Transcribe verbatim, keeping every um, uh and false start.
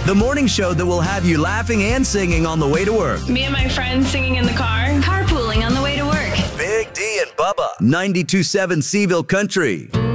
The morning show that will have you laughing and singing on the way to work. Me and my friends singing in the car. Carpooling on the way to work. Big D and Bubba. ninety-two point seven Seaville Country.